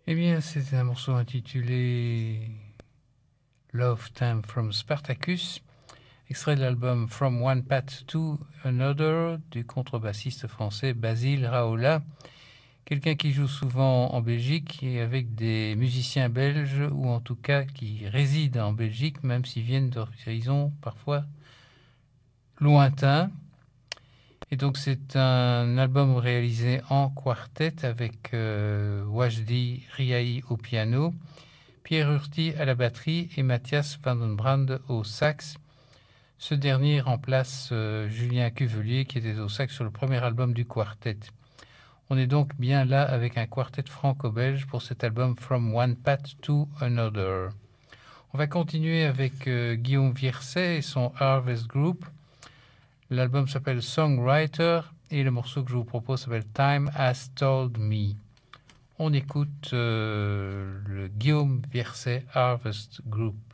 Eh bien, c'est un morceau intitulé Love Theme from Spartacus, extrait de l'album From One Path to Another du contrebassiste français Basile Raola, quelqu'un qui joue souvent en Belgique et avec des musiciens belges ou en tout cas qui résident en Belgique, même s'ils viennent d'horizons parfois lointains. Et donc c'est un album réalisé en quartet avec Wajdi Riahi au piano, Pierre Urti à la batterie et Mathias van den Brande au sax. Ce dernier remplace Julien Cuvelier qui était au sax sur le premier album du quartet. On est donc bien là avec un quartet franco-belge pour cet album From One Path to Another. On va continuer avec Guillaume Vierset et son Harvest Group. L'album s'appelle Songwriter et le morceau que je vous propose s'appelle Time Has Told Me. On écoute le Guillaume Vierset Harvest Group.